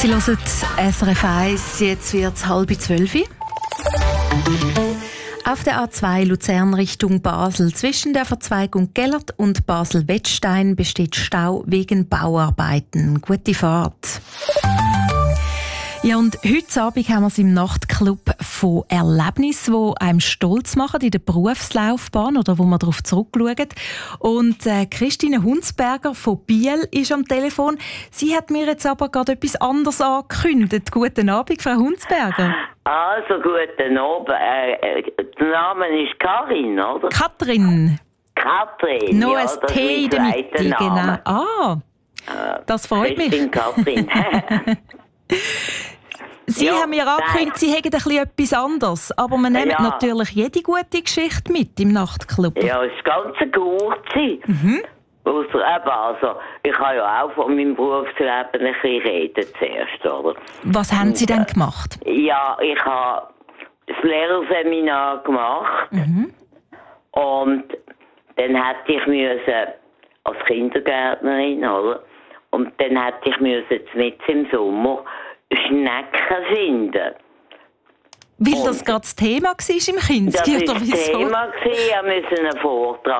Sie hören SRF 1, jetzt wird es 11:30. Auf der A2 Luzern Richtung Basel zwischen der Verzweigung Gellert und Basel-Wettstein besteht Stau wegen Bauarbeiten. Gute Fahrt. Ja, und heute Abend haben wir es im Nachtclub von Erlebnissen, die einem stolz machen in der Berufslaufbahn oder wo man darauf zurückschaut. Und Christine Hunsberger von Biel ist am Telefon. Sie hat mir jetzt aber gerade etwas anderes angekündigt. Guten Abend, Frau Hunsberger. Also, guten Abend. Der Name ist Karin, oder? Katrin. Katrin. Noch ja, ein T in der Mitte, genau. Das freut mich. Katrin. Sie haben mir angekündigt, Sie hätten etwas anderes. Aber wir nehmen natürlich jede gute Geschichte mit im Nachtclub. Ja, es ist ganz eine kurze. Also, ich habe ja auch von meinem Berufsleben ein bisschen reden zuerst, oder? Was haben Sie denn gemacht? Ja, ich habe das Lehrerseminar gemacht. Und dann hätte ich als Kindergärtnerin, oder? Und dann hätte ich mit im Sommer Schnecken finden. Weil das gerade das Thema war im Kinski, oder wieso? Das war das Thema, wir mussten einen Vortrag